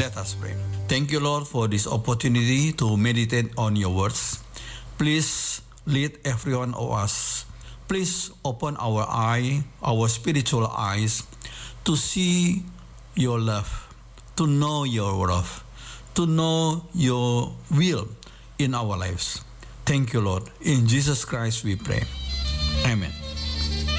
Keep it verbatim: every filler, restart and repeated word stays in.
Let us pray. Thank you, Lord, for this opportunity to meditate on your words. Please lead every one of us. Please open our eye, our spiritual eyes, to see your love, to know your love, to know your will in our lives. Thank you, Lord. In Jesus Christ we pray. Amen.